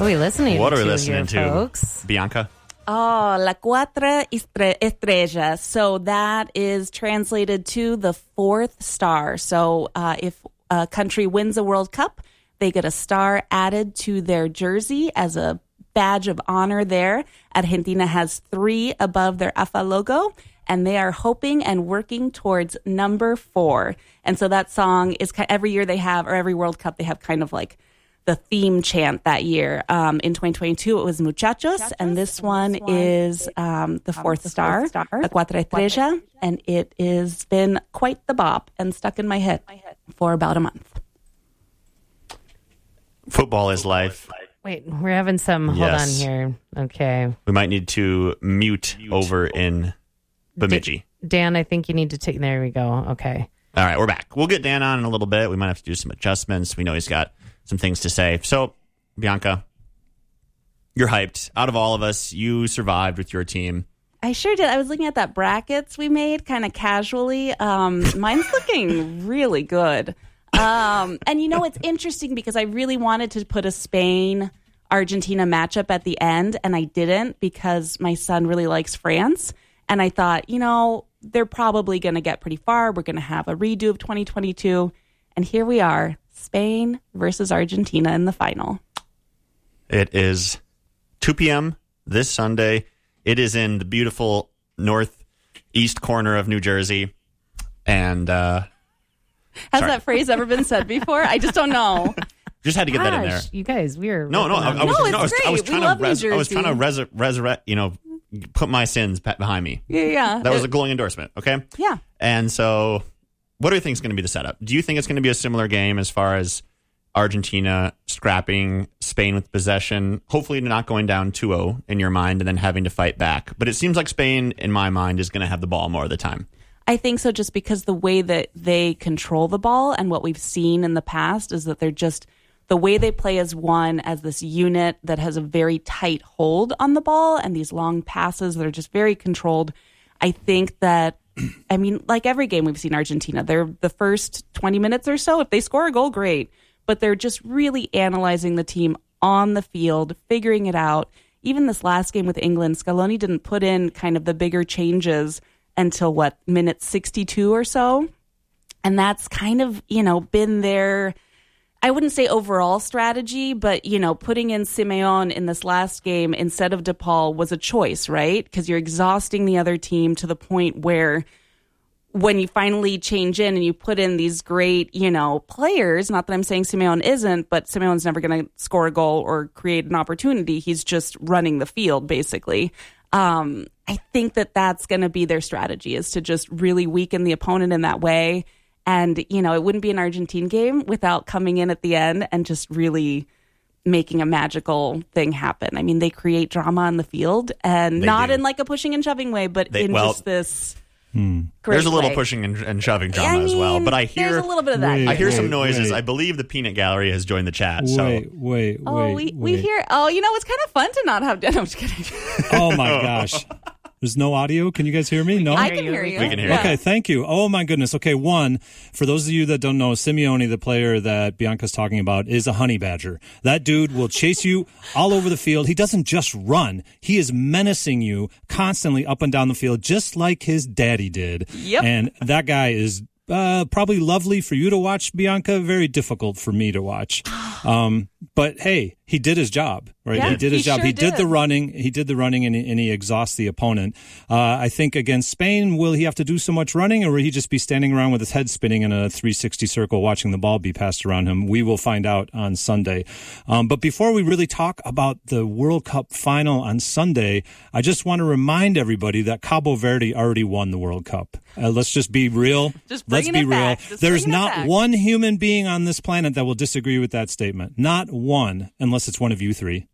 What are we listening to, folks? Bianca? Oh, La Cuatro Estrellas. So that is translated to the fourth star. So if a country wins a World Cup, they get a star added to their jersey as a badge of honor there. Argentina has 3 above their AFA logo, and they are hoping and working towards number 4. And so that song is every year they have, or every World Cup, they have kind of like the theme chant that year. In 2022, it was Muchachos, and this one is the fourth star, La Cuatro Estrellas, and it has been quite the bop and stuck in my head for about a month. Football is life. Wait, we're having some, hold on here. Okay. We might need to mute over in Bemidji. Dan, I think you need to take, there we go. Okay. All right, we're back. We'll get Dan on in a little bit. We might have to do some adjustments. We know he's got some things to say. So, Bianca, you're hyped. Out of all of us, you survived with your team. I sure did. I was looking at that brackets we made kind of casually. Mine's looking really good. And you know, it's interesting because I really wanted to put a Spain-Argentina matchup at the end, and I didn't because my son really likes France. And I thought, you know, they're probably going to get pretty far. We're going to have a redo of 2022. And here we are, Spain versus Argentina in the final. It is 2 p.m. this Sunday. It is in the beautiful northeast corner of New Jersey. And has that phrase ever been said before? I just don't know. Just had to get that in there. You guys, we're I was trying to resurrect, put my sins behind me. Yeah. That was a glowing endorsement, okay? Yeah. And so what do you think is going to be the setup? Do you think it's going to be a similar game as far as Argentina scrapping Spain with possession, hopefully not going down 2-0 in your mind and then having to fight back? But it seems like Spain, in my mind, is going to have the ball more of the time. I think so, just because the way that they control the ball and what we've seen in the past is that they're just, the way they play as one, as this unit that has a very tight hold on the ball and these long passes that are just very controlled. I think that, I mean, like every game we've seen Argentina, they're the first 20 minutes or so, if they score a goal, great. But they're just really analyzing the team on the field, figuring it out. Even this last game with England, Scaloni didn't put in kind of the bigger changes until minute 62 or so. And that's kind of, been their, I wouldn't say overall strategy, but, putting in Simeone in this last game instead of DePaul was a choice, right? Because you're exhausting the other team to the point where when you finally change in and you put in these great, players, not that I'm saying Simeone isn't, but Simeone's never going to score a goal or create an opportunity. He's just running the field, basically. I think that that's going to be their strategy, is to just really weaken the opponent in that way. And, it wouldn't be an Argentine game without coming in at the end and just really making a magical thing happen. I mean, they create drama on the field, and not in like a pushing and shoving way, but just this there's a little way. pushing and shoving drama as well. But I hear there's a little bit of that. I hear some noises. I believe the Peanut Gallery has joined the chat. We hear. Oh, it's kind of fun to not have. No, I'm just kidding. Oh my gosh. There's no audio? Can you guys hear me? No? I can hear you. We can hear you. Okay, thank you. Oh, my goodness. Okay, one, for those of you that don't know, Simeone, the player that Bianca's talking about, is a honey badger. That dude will chase you all over the field. He doesn't just run. He is menacing you constantly up and down the field, just like his daddy did. Yep. And that guy is probably lovely for you to watch, Bianca. Very difficult for me to watch. But hey, he did his job, right? Yeah, he did his job. Sure he did the running. He did the running, and he exhausts the opponent. I think against Spain, will he have to do so much running, or will he just be standing around with his head spinning in a 360 circle, watching the ball be passed around him? We will find out on Sunday. But before we really talk about the World Cup final on Sunday, I just want to remind everybody that Cabo Verde already won the World Cup. Let's just be real. Let's be real. There's not one human being on this planet that will disagree with that statement. Not one, unless it's one of you three.